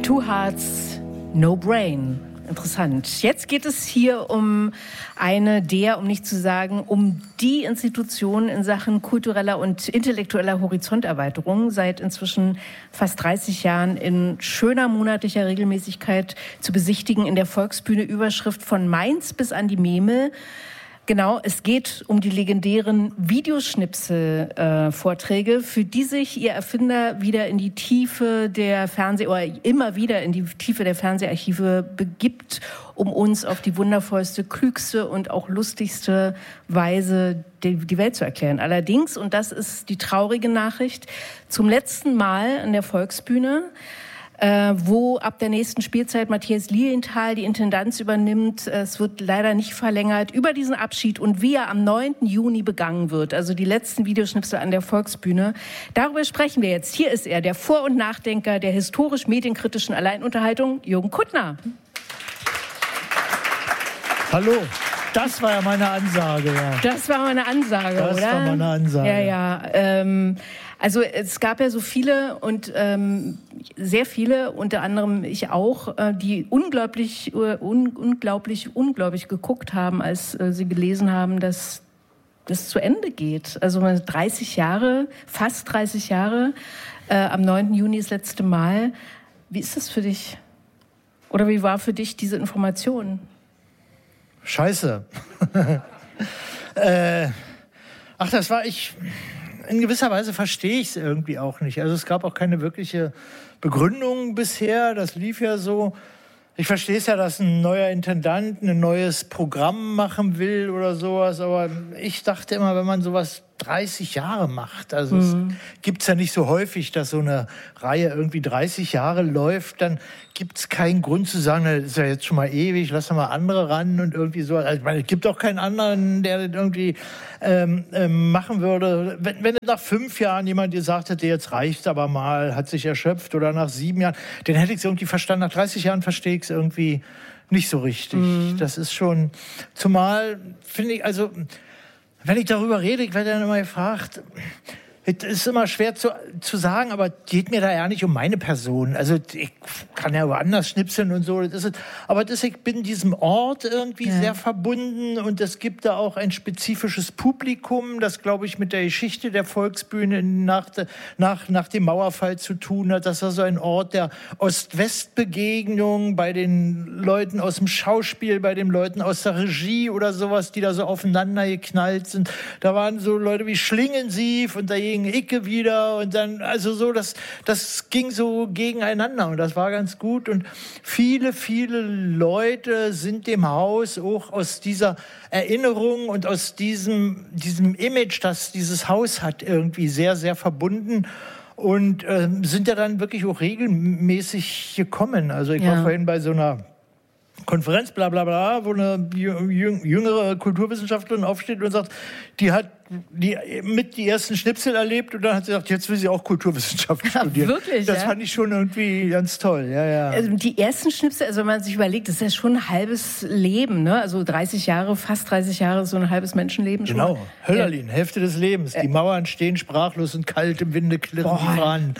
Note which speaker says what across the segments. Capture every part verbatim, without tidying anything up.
Speaker 1: Two Hearts, No Brain. Interessant. Jetzt geht es hier um eine der, um nicht zu sagen, um die Institution in Sachen kultureller und intellektueller Horizonterweiterung, seit inzwischen fast dreißig Jahren in schöner monatlicher Regelmäßigkeit zu besichtigen in der Volksbühne. Überschrift von Mainz bis an die Memel. Genau, es geht um die legendären Videoschnipsel-Vorträge, äh, für die sich ihr Erfinder wieder in die Tiefe der Fernseh- oder immer wieder in die Tiefe der Fernseharchive begibt, um uns auf die wundervollste, klügste und auch lustigste Weise die, die Welt zu erklären. Allerdings, und das ist die traurige Nachricht, zum letzten Mal an der Volksbühne, Äh, wo ab der nächsten Spielzeit Matthias Lilienthal die Intendanz übernimmt. Es wird leider nicht verlängert. Über diesen Abschied und wie er am neunten Juni begangen wird, also die letzten Videoschnipsel an der Volksbühne, darüber sprechen wir jetzt. Hier ist er, der Vor- und Nachdenker der historisch-medienkritischen Alleinunterhaltung, Jürgen Kuttner.
Speaker 2: Hallo. Das war ja meine Ansage, ja.
Speaker 1: Das war meine Ansage,
Speaker 2: das
Speaker 1: oder?
Speaker 2: Das war meine Ansage.
Speaker 1: Ja, ja. Ähm, also es gab ja so viele und ähm, sehr viele, unter anderem ich auch, äh, die unglaublich, uh, un, unglaublich, unglaublich geguckt haben, als äh, sie gelesen haben, dass das zu Ende geht. Also dreißig Jahre, fast dreißig Jahre, äh, am neunten Juni das letzte Mal. Wie ist das für dich? Oder wie war für dich diese Information?
Speaker 2: Scheiße. äh, ach, das war ich. In gewisser Weise verstehe ich es irgendwie auch nicht. Also es gab auch keine wirkliche Begründung bisher. Das lief ja so. Ich verstehe es ja, dass ein neuer Intendant ein neues Programm machen will oder sowas. Aber ich dachte immer, wenn man sowas dreißig Jahre macht, also mhm. es gibt's ja nicht so häufig, dass so eine Reihe irgendwie dreißig Jahre läuft, dann gibt's keinen Grund zu sagen, das ist ja jetzt schon mal ewig, lass doch mal andere ran und irgendwie so. Also ich meine, es gibt auch keinen anderen, der das irgendwie ähm, ähm, machen würde. Wenn, wenn nach fünf Jahren jemand gesagt hätte, jetzt reicht's aber mal, hat sich erschöpft, oder nach sieben Jahren, dann hätte ich es irgendwie verstanden. Nach dreißig Jahren verstehe ich es irgendwie nicht so richtig. Mhm. Das ist schon, zumal finde ich, also wenn ich darüber rede, ich werde dann immer gefragt, es ist immer schwer zu, zu sagen, aber geht mir da ja nicht um meine Person. Also ich kann ja woanders schnipseln und so. Das ist es. Aber das, ich bin diesem Ort irgendwie ja. sehr verbunden, und es gibt da auch ein spezifisches Publikum, das, glaube ich, mit der Geschichte der Volksbühne nach, nach, nach dem Mauerfall zu tun hat. Das war so ein Ort der Ost-West-Begegnung bei den Leuten aus dem Schauspiel, bei den Leuten aus der Regie oder sowas, die da so aufeinander geknallt sind. Da waren so Leute wie Schlingensief und da Icke wieder, und dann, also so, das, das ging so gegeneinander, und das war ganz gut, und viele, viele Leute sind dem Haus auch aus dieser Erinnerung und aus diesem, diesem Image, das dieses Haus hat, irgendwie sehr, sehr verbunden. Und äh, sind ja dann wirklich auch regelmäßig gekommen. Also ich ja. war vorhin bei so einer Konferenz, bla bla bla, wo eine jüngere Kulturwissenschaftlerin aufsteht und sagt, die hat die mit die ersten Schnipsel erlebt, und dann hat sie gesagt, jetzt will sie auch Kulturwissenschaft studieren.
Speaker 1: Ja, wirklich,
Speaker 2: das
Speaker 1: ja?
Speaker 2: fand ich schon irgendwie ganz toll. Ja, ja.
Speaker 1: Also die ersten Schnipsel, also wenn man sich überlegt, das ist ja schon ein halbes Leben, ne? Also dreißig Jahre, fast dreißig Jahre, so ein halbes Menschenleben schon.
Speaker 2: Genau, Höllerlin, ja. Hälfte des Lebens. Die Mauern stehen sprachlos und kalt im Winde klirren die Fahnen.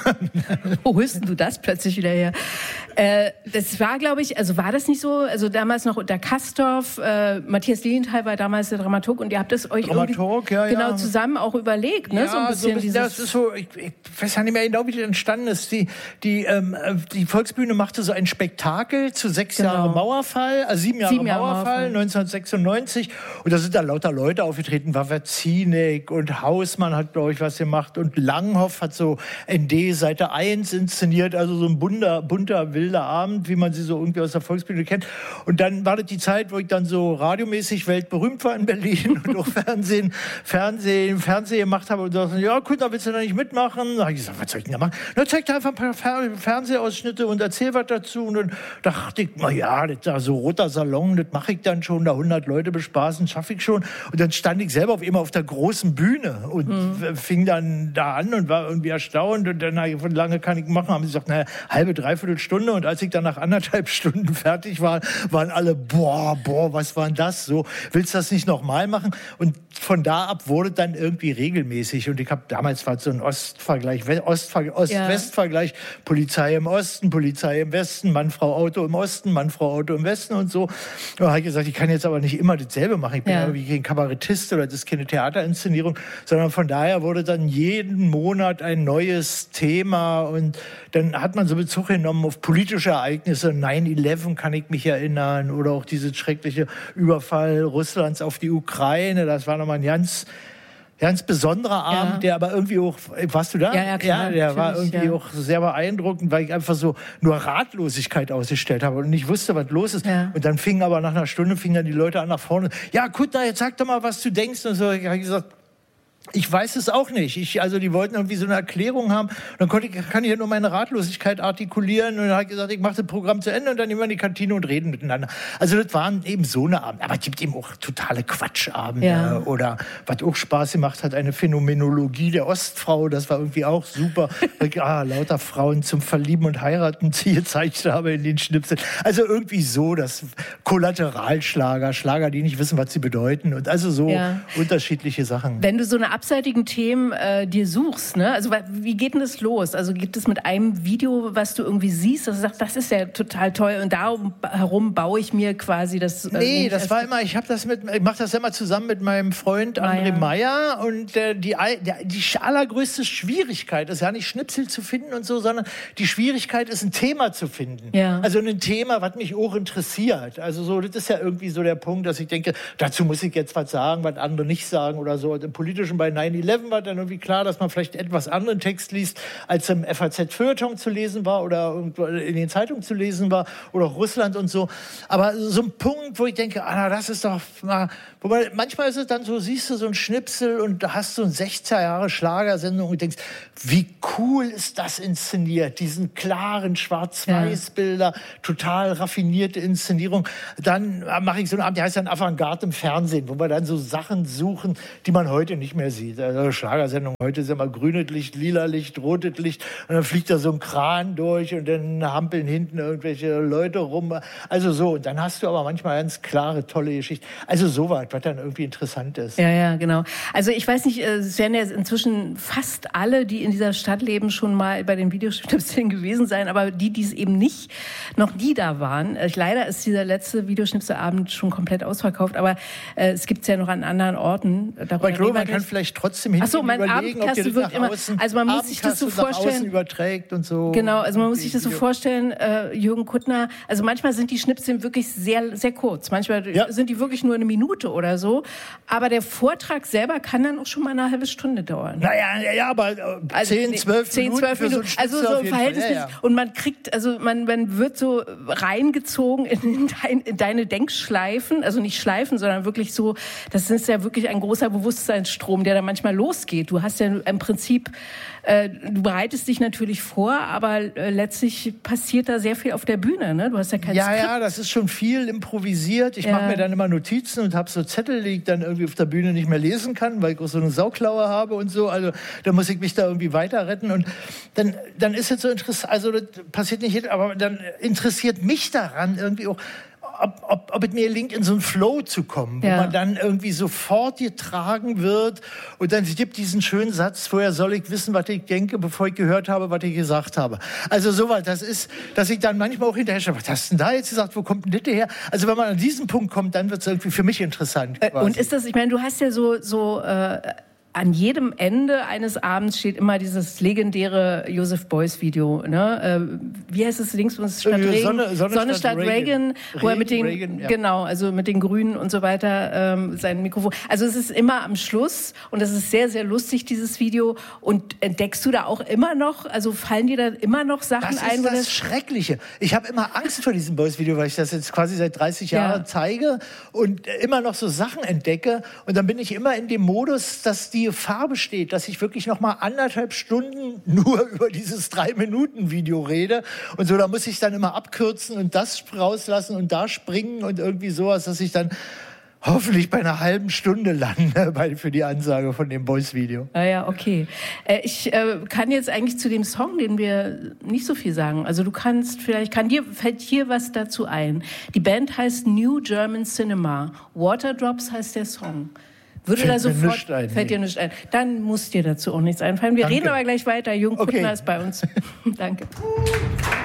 Speaker 1: Wo holst denn du das plötzlich wieder her? Äh, das war, glaube ich, also war das nicht so, also damals noch unter Kastorf, äh, Matthias Lilienthal war damals der Dramaturg, und ihr habt das euch
Speaker 2: Dramaturg, ja,
Speaker 1: genau
Speaker 2: ja.
Speaker 1: zusammen auch überlegt, ne?
Speaker 2: Ja,
Speaker 1: so ein bisschen,
Speaker 2: so ein bisschen
Speaker 1: dieses
Speaker 2: das ist so, ich, ich weiß ja nicht mehr genau, wie das entstanden ist. Die, die, ähm, die Volksbühne machte so ein Spektakel zu sechs
Speaker 1: Genau.
Speaker 2: Jahre Mauerfall, also sieben Jahre,
Speaker 1: Sieben Jahre
Speaker 2: Mauerfall,
Speaker 1: Mauerfall,
Speaker 2: neunzehnhundertsechsundneunzig. Und da sind da lauter Leute aufgetreten, Wawerzinek und Hausmann hat, glaube ich, was gemacht, und Langhoff hat so N D Seite eins inszeniert, also so ein bunter, bunter, wilder Abend, wie man sie so irgendwie aus der Volksbühne kennt. Und dann war das die Zeit, wo ich dann so radiomäßig weltberühmt war in Berlin und auch Fernsehen, Fernsehen, Fernsehen gemacht habe, und sagten, ja, gut, da willst du da nicht mitmachen? Da habe ich gesagt, was soll ich denn da machen? Na, zeig dir einfach ein paar Fer- Fernsehausschnitte und erzähl was dazu. Und dann dachte ich, na ja, das da so roter Salon, das mache ich dann schon, da hundert Leute bespaßen, schaffe ich schon. Und dann stand ich selber auf immer auf der großen Bühne und mhm. fing dann da an und war irgendwie erstaunt, und dann, wie lange kann ich machen? Haben sie gesagt, naja, halbe, dreiviertel Stunde, und als ich dann nach anderthalb Stunden fertig war, waren alle, boah, boah, was war denn das so? Willst du das nicht nochmal machen? Und von da da ab wurde dann irgendwie regelmäßig. Und ich habe damals war so ein Ostvergleich, Ost-West-Vergleich, Polizei im Osten, Polizei im Westen, Mann, Frau, Auto im Osten, Mann, Frau, Auto im Westen und so. Da habe ich gesagt, ich kann jetzt aber nicht immer dasselbe machen. Ich bin ja irgendwie kein Kabarettist oder das ist keine Theaterinszenierung, sondern von daher wurde dann jeden Monat ein neues Thema und dann hat man so Bezug genommen auf politische Ereignisse. neun elf kann ich mich erinnern oder auch dieses schreckliche Überfall Russlands auf die Ukraine. Das war nochmal ein ganz, ganz besonderer Abend, ja. der aber irgendwie auch, warst du da?
Speaker 1: Ja, ja, klar,
Speaker 2: ja der war irgendwie
Speaker 1: ja.
Speaker 2: auch sehr beeindruckend, weil ich einfach so nur Ratlosigkeit ausgestellt habe und nicht wusste, was los ist. Ja. Und dann fingen aber nach einer Stunde fingen dann die Leute an nach vorne. Ja, Kuttner, jetzt sag doch mal, was du denkst. Und so, ich habe gesagt, ich weiß es auch nicht. Ich, also die wollten irgendwie so eine Erklärung haben. Dann konnte ich, kann ich ja nur meine Ratlosigkeit artikulieren. Und dann habe ich gesagt, ich mache das Programm zu Ende und dann nehmen wir in die Kantine und reden miteinander. Also das waren eben so eine Abend. Aber es gibt eben auch totale Quatschabende. Ja. Oder was auch Spaß gemacht hat, eine Phänomenologie der Ostfrau. Das war irgendwie auch super. ah, lauter Frauen zum Verlieben und Heiraten, die ich gezeigt habe in den Schnipseln. Also irgendwie so, das Kollateralschlager, Schlager, die nicht wissen, was sie bedeuten. Und also so ja. unterschiedliche Sachen.
Speaker 1: Wenn du so eine abseitigen Themen äh, dir suchst, ne? Also wie geht denn das los? Also gibt es mit einem Video, was du irgendwie siehst, dass du sagst, das ist ja total toll und darum herum baue ich mir quasi das... Äh,
Speaker 2: nee, das war immer, ich habe das mit, ich mache das immer zusammen mit meinem Freund André Meyer und äh, die, der, die allergrößte Schwierigkeit ist ja nicht Schnipsel zu finden und so, sondern die Schwierigkeit ist, ein Thema zu finden. Ja. Also ein Thema, was mich auch interessiert. Also so, das ist ja irgendwie so der Punkt, dass ich denke, dazu muss ich jetzt was sagen, was andere nicht sagen oder so. Und im politischen bei neun elf war dann irgendwie klar, dass man vielleicht etwas anderen Text liest, als im F A Z-Feuilleton zu lesen war oder in den Zeitungen zu lesen war oder auch Russland und so. Aber so ein Punkt, wo ich denke, ah, das ist doch mal... Wobei manchmal ist es dann so, siehst du so ein Schnipsel und da hast du eine sechziger Jahre Schlagersendung und denkst, wie cool ist das inszeniert, diesen klaren Schwarz-Weiß-Bilder, ja. total raffinierte Inszenierung. Dann mache ich so einen Abend, der heißt dann Avantgarde im Fernsehen, wo wir dann so Sachen suchen, die man heute nicht mehr sieht. Also Schlagersendung, heute ist immer grünes Licht, lila Licht, rotes Licht und dann fliegt da so ein Kran durch und dann hampeln hinten irgendwelche Leute rum. Also so, und dann hast du aber manchmal ganz klare, tolle Geschichten. Also sowas, was dann irgendwie interessant ist.
Speaker 1: Ja, ja, genau. Also ich weiß nicht, es werden ja inzwischen fast alle, die in dieser Stadt leben, schon mal bei den Videoschnipseln gewesen sein, aber die, die es eben nicht, noch nie da waren. Leider ist dieser letzte Videoschnipselabend schon komplett ausverkauft, aber äh, es gibt es ja noch an anderen Orten.
Speaker 2: Aber ich glaube, man kann vielleicht trotzdem hingehen,
Speaker 1: so, mein
Speaker 2: überlegen, ob dir das nach außen,
Speaker 1: also man muss sich das so vorstellen,
Speaker 2: überträgt und so.
Speaker 1: Genau, also man muss sich das so vorstellen, äh, Jürgen Kuttner, also manchmal sind die Schnipsel wirklich sehr, sehr kurz. Manchmal ja. sind die wirklich nur eine Minute oder so. Aber der Vortrag selber kann dann auch schon mal eine halbe Stunde dauern.
Speaker 2: Naja, ja, aber äh, zehn, zwölf Minuten.
Speaker 1: zehn, zwölf Minuten. So also so verhältnismäßig. Ja, ja. Und man kriegt, also man, man wird so reingezogen in, dein, in deine Denkschleifen. Also nicht Schleifen, sondern wirklich so, das ist ja wirklich ein großer Bewusstseinsstrom, der da manchmal losgeht. Du hast ja im Prinzip, äh, du bereitest dich natürlich vor, aber äh, letztlich passiert da sehr viel auf der Bühne. Ne? Du hast ja kein
Speaker 2: Ja,
Speaker 1: Skript.
Speaker 2: ja, das ist schon viel improvisiert. Ich ja. mache mir dann immer Notizen und habe so Zettel, die ich dann irgendwie auf der Bühne nicht mehr lesen kann, weil ich auch so eine Sauklaue habe und so. Also da muss ich mich da irgendwie weiter retten. Und dann, dann ist es so interessant, also das passiert nicht, aber dann interessiert mich daran irgendwie auch, Ob, ob, ob es mir gelingt, in so einen Flow zu kommen, wo ja. man dann irgendwie sofort getragen wird und dann gibt diesen schönen Satz, vorher soll ich wissen, was ich denke, bevor ich gehört habe, was ich gesagt habe. Also sowas, das ist, dass ich dann manchmal auch hinterher schaue, was hast du denn da jetzt gesagt, wo kommt denn das her? Also wenn man an diesen Punkt kommt, dann wird es irgendwie für mich interessant.
Speaker 1: Quasi. Und ist das, ich meine, du hast ja so, so äh an jedem Ende eines Abends steht immer dieses legendäre Joseph Beuys-Video. Ne? Äh, wie heißt es links uns statt Regen?
Speaker 2: Sonne, Sonne,
Speaker 1: Sonne statt, statt Reagan, Reagan, wo er mit den
Speaker 2: Reagan, ja.
Speaker 1: genau, also mit den Grünen und so weiter ähm, sein Mikrofon. Also es ist immer am Schluss und es ist sehr sehr lustig dieses Video. Und entdeckst du da auch immer noch? Also fallen dir da immer noch Sachen
Speaker 2: das
Speaker 1: ein?
Speaker 2: Das ist das Schreckliche. Ich habe immer Angst vor diesem Beuys-Video, weil ich das jetzt quasi seit dreißig Jahren ja. zeige und immer noch so Sachen entdecke. Und dann bin ich immer in dem Modus, dass die Gefahr besteht, dass ich wirklich noch mal anderthalb Stunden nur über dieses drei-Minuten-Video rede und so, da muss ich dann immer abkürzen und das rauslassen und da springen und irgendwie sowas, dass ich dann hoffentlich bei einer halben Stunde lande bei, für die Ansage von dem Beuys-Video.
Speaker 1: Ah ja, okay. Äh, ich äh, kann jetzt eigentlich zu dem Song, den wir nicht so viel sagen. Also du kannst vielleicht, kann dir, fällt hier was dazu ein. Die Band heißt New German Cinema. Waterdrops heißt der Song. Würde da sofort, ein, fällt dir nichts ein. Dann muss dir dazu auch nichts einfallen. Wir Danke. reden aber gleich weiter. Jürgen Kuttner okay. ist bei uns. Danke.